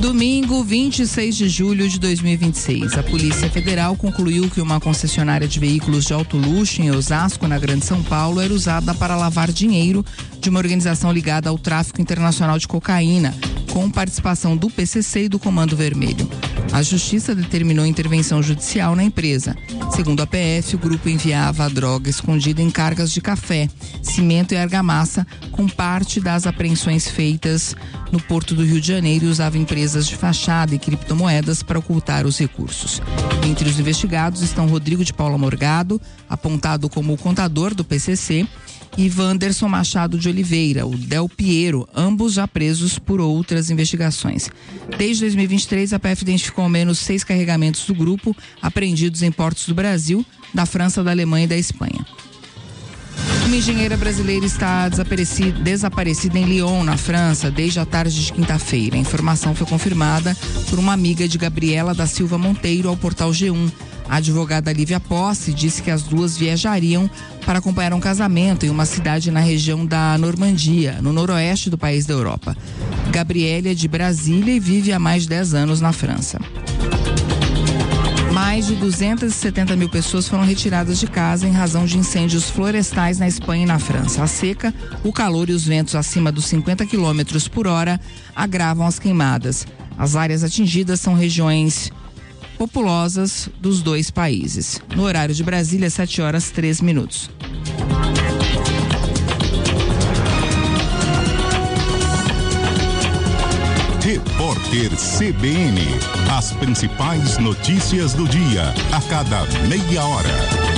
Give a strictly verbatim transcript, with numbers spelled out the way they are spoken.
Domingo, vinte e seis de julho de dois mil e vinte e seis, a Polícia Federal concluiu que uma concessionária de veículos de alto luxo em Osasco, na Grande São Paulo, era usada para lavar dinheiro de uma organização ligada ao tráfico internacional de cocaína, com participação do P C C e do Comando Vermelho. A Justiça determinou intervenção judicial na empresa. Segundo a P F, o grupo enviava a droga escondida em cargas de café, cimento e argamassa, com parte das apreensões feitas no Porto do Rio de Janeiro, e usava empresas de fachada e criptomoedas para ocultar os recursos. Entre os investigados estão Rodrigo de Paula Morgado, apontado como o contador do P C C, e Wanderson Machado de Oliveira, o Del Piero, ambos já presos por outras investigações. Desde dois mil e vinte e três, a P F identificou ao menos seis carregamentos do grupo, apreendidos em portos do Brasil, da França, da Alemanha e da Espanha. Uma engenheira brasileira está desaparecida, desaparecida em Lyon, na França, desde a tarde de quinta-feira. A informação foi confirmada por uma amiga de Gabriela da Silva Monteiro ao portal G um. A advogada Lívia Posse disse que as duas viajariam para acompanhar um casamento em uma cidade na região da Normandia, no noroeste do país da Europa. Gabriela é de Brasília e vive há mais de dez anos na França. Mais de duzentas e setenta mil pessoas foram retiradas de casa em razão de incêndios florestais na Espanha e na França. A seca, o calor e os ventos acima dos cinquenta quilômetros por hora agravam as queimadas. As áreas atingidas são regiões populosas dos dois países. No horário de Brasília, sete horas e três minutos. Repórter C B N. As principais notícias do dia, a cada meia hora.